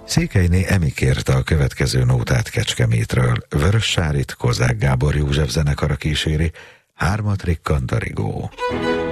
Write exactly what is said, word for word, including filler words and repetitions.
Székelyné Emi kérte a következő nótát Kecskemétről. Vörös Sárit Kozák Gábor József zenekara kíséri, hármat rikkant a rigó.